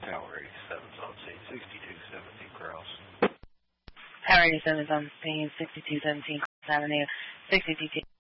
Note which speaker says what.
Speaker 1: Tower 87's on scene, 6217 Cross.
Speaker 2: Tower 87 is on scene, 6217 Cross Avenue, 62.